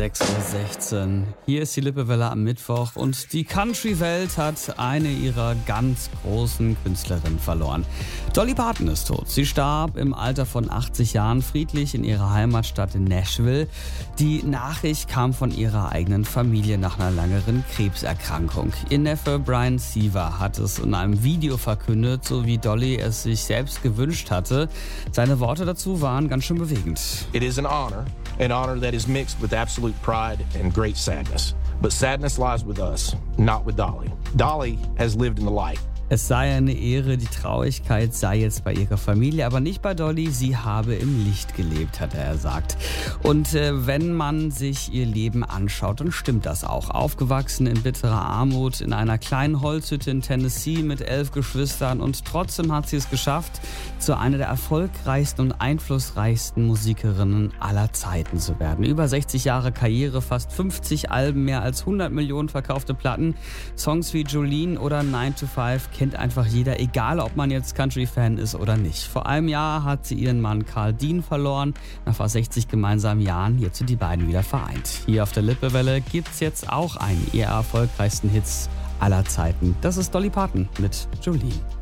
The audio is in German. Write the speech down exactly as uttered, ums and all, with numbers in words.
sechs Uhr sechzehn. Hier ist die Lippewelle am Mittwoch und die Country-Welt hat eine ihrer ganz großen Künstlerinnen verloren. Dolly Parton ist tot. Sie starb im Alter von achtzig Jahren friedlich in ihrer Heimatstadt in Nashville. Die Nachricht kam von ihrer eigenen Familie nach einer längeren Krebserkrankung. Ihr Neffe Brian Seaver hat es in einem Video verkündet, so wie Dolly es sich selbst gewünscht hatte. Seine Worte dazu waren ganz schön bewegend. It is an honor, an honor that is mixed with absolute pride and great sadness. But sadness lies with us, not with Dolly. Dolly has lived in the light. Es sei eine Ehre, die Traurigkeit sei jetzt bei ihrer Familie, aber nicht bei Dolly. Sie habe im Licht gelebt, hat er gesagt. Und äh, wenn man sich ihr Leben anschaut, dann stimmt das auch. Aufgewachsen in bitterer Armut, in einer kleinen Holzhütte in Tennessee mit elf Geschwistern, und trotzdem hat sie es geschafft, zu einer der erfolgreichsten und einflussreichsten Musikerinnen aller Zeiten zu werden. Über sechzig Jahre Karriere, fast fünfzig Alben, mehr als hundert Millionen verkaufte Platten, Songs wie Jolene oder nine to five kennt einfach jeder, egal ob man jetzt Country-Fan ist oder nicht. Vor einem Jahr hat sie ihren Mann Carl Dean verloren. Nach fast sechzig gemeinsamen Jahren, jetzt sind die beiden wieder vereint. Hier auf der Lippewelle gibt's jetzt auch einen ihrer erfolgreichsten Hits aller Zeiten. Das ist Dolly Parton mit Jolene.